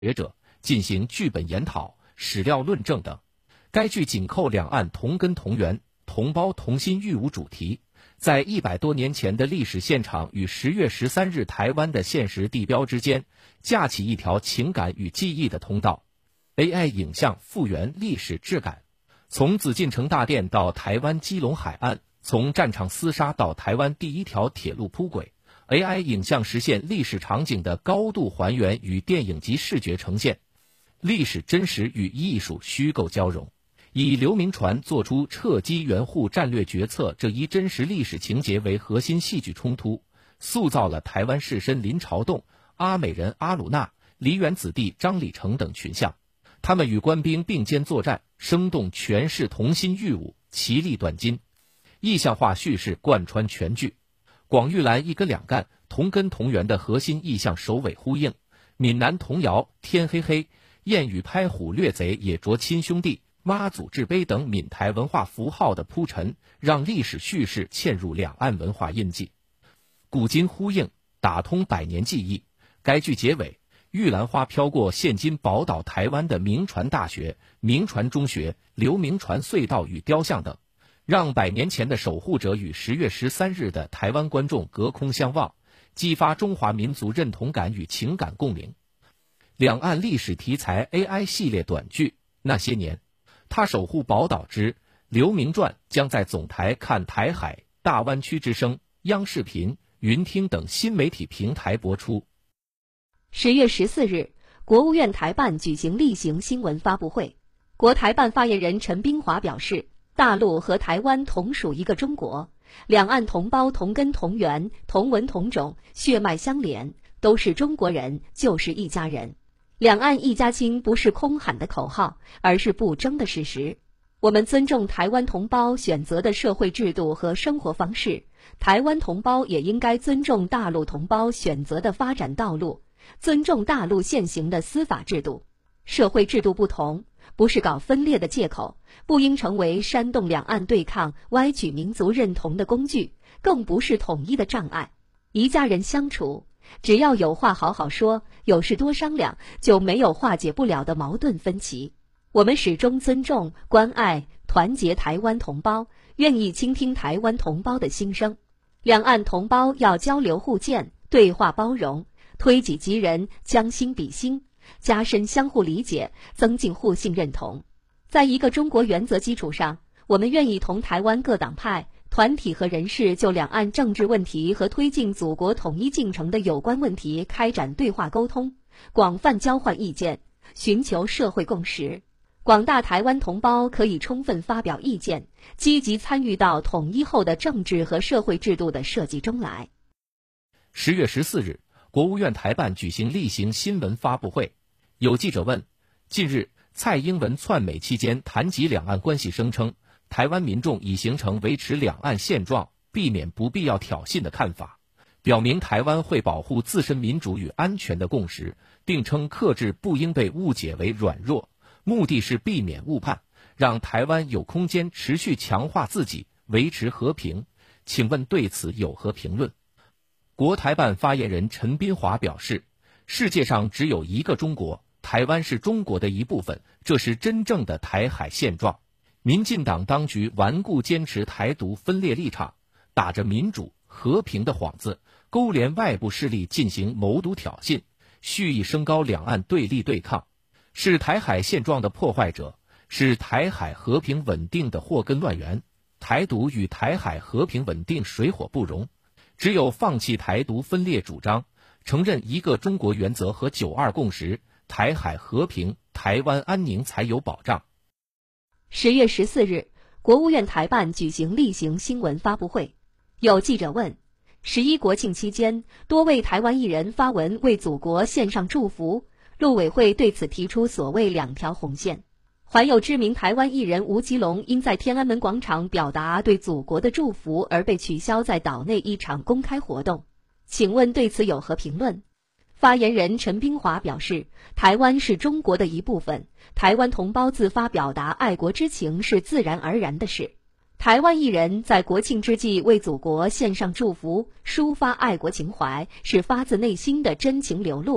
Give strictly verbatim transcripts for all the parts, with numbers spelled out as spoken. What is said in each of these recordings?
学者进行剧本研讨、史料论证等。该剧紧扣两岸同根同源、同胞同心御侮主题，在一百多年前的历史现场与十月十三日台湾的现实地标之间，架起一条情感与记忆的通道。A I 影像复原历史质感，从紫禁城大殿到台湾基隆海岸，从战场厮杀到台湾第一条铁路铺轨。A I 影像实现历史场景的高度还原与电影级视觉呈现，历史真实与艺术虚构交融，以刘铭传做出撤机援沪战略决策这一真实历史情节为核心戏剧冲突，塑造了台湾士绅林朝栋、阿美人阿鲁纳、梨园子弟张理成等群像，他们与官兵并肩作战，生动诠释同心御侮，其利断金。意象化叙事贯穿全剧，广玉兰一根两干、同根同源的核心意象首尾呼应，闽南童谣天黑黑、燕语拍虎掠贼也着亲兄弟、妈祖制碑等闽台文化符号的铺陈，让历史叙事嵌入两岸文化印记，古今呼应，打通百年记忆。该剧结尾，玉兰花飘过现今宝岛台湾的铭传大学、铭传中学、刘铭传隧道与雕像等，让百年前的守护者与十月十三日的台湾观众隔空相望，激发中华民族认同感与情感共鸣。两岸历史题材 A I 系列短剧那些年，他守护宝岛之刘铭传将在总台看台海、大湾区之声、央视频、云听等新媒体平台播出。 十月十四日，国务院台办举行例行新闻发布会，国台办发言人陈冰华表示，大陆和台湾同属一个中国，两岸同胞同根同源、同文同种、血脉相连，都是中国人，就是一家人。两岸一家亲不是空喊的口号，而是不争的事实。我们尊重台湾同胞选择的社会制度和生活方式，台湾同胞也应该尊重大陆同胞选择的发展道路，尊重大陆现行的司法制度。社会制度不同，不是搞分裂的借口，不应成为煽动两岸对抗、歪曲民族认同的工具，更不是统一的障碍。一家人相处，只要有话好好说，有事多商量，就没有化解不了的矛盾分歧。我们始终尊重、关爱、团结台湾同胞，愿意倾听台湾同胞的心声。两岸同胞要交流互鉴，对话包容，推己及人，将心比心，加深相互理解，增进互信认同。在一个中国原则基础上，我们愿意同台湾各党派、团体和人士就两岸政治问题和推进祖国统一进程的有关问题开展对话沟通，广泛交换意见，寻求社会共识。广大台湾同胞可以充分发表意见，积极参与到统一后的政治和社会制度的设计中来。 十月十四日，国务院台办举行例行新闻发布会，有记者问，近日蔡英文窜美期间谈及两岸关系，声称台湾民众已形成维持两岸现状、避免不必要挑衅的看法，表明台湾会保护自身民主与安全的共识，并称克制不应被误解为软弱，目的是避免误判，让台湾有空间持续强化自己，维持和平。请问对此有何评论？国台办发言人陈斌华表示，世界上只有一个中国，台湾是中国的一部分，这是真正的台海现状。民进党当局顽固坚持台独分裂立场，打着民主和平的幌子，勾连外部势力进行谋独挑衅，蓄意升高两岸对立对抗，是台海现状的破坏者，是台海和平稳定的祸根乱源。台独与台海和平稳定水火不容，只有放弃台独分裂主张，承认一个中国原则和九二共识，台海和平、台湾安宁才有保障。 十月十四日，国务院台办举行例行新闻发布会，有记者问，十一国庆期间，多位台湾艺人发文为祖国献上祝福，陆委会对此提出所谓两条红线。还有知名台湾艺人吴奇隆因在天安门广场表达对祖国的祝福而被取消在岛内一场公开活动，请问对此有何评论？发言人陈冰华表示，台湾是中国的一部分，台湾同胞自发表达爱国之情是自然而然的事。台湾艺人在国庆之际为祖国献上祝福，抒发爱国情怀，是发自内心的真情流露。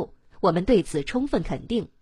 我们对此充分肯定。